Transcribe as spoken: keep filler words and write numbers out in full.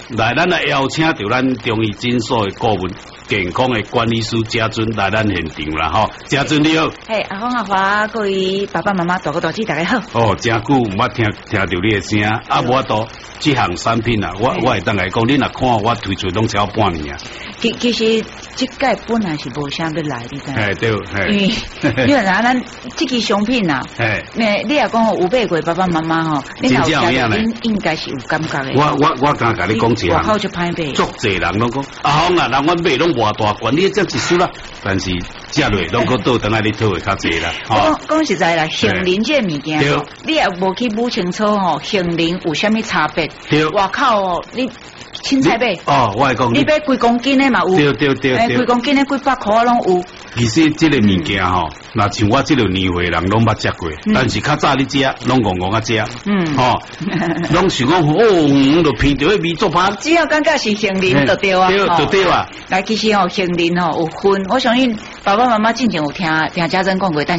来，咱来邀请到咱中医诊所的顾问、健康的管理师嘉尊来咱现场啦，吼，嘉尊你好。 嘿，阿峰阿华，各位爸爸妈妈、大哥大姐，大家好。 哦，真久毋捌听听到你的声，啊，无多这项产品啊，我我会当来讲，你若看我推出拢超半年啊。 其其实这届本来是无啥要来，你知？ 哎对，哎， 因为因为咱咱这支商品啊， 哎， 那你若讲有买过爸爸妈妈吼，你老家应应该是有感觉的。 我我我刚甲你讲一项， 外口就歹买， 足侪人拢讲，阿峰啊，人阮买拢偌大罐，你这一输啦，但是食落拢个倒等下你讨会较济啦。 讲讲实在啦，杏仁这物件，你也无去摸清楚吼，杏仁有啥物差别？外口哦，你。凊彩买哦，我系讲你买几公斤的嘛有， 对对对对， 几公斤的几百块拢有。 其实这个物件吼，那像我这个年岁人拢捌食过，但是较早你食，拢戆戆啊食，嗯，吼，拢想讲哦，嗯，就闻到迄味足香。 只要感觉是杏仁就对啊， 对，就对啊。 来，其实吼杏仁吼有分，我相信爸爸妈妈之前有听听家珍讲过，但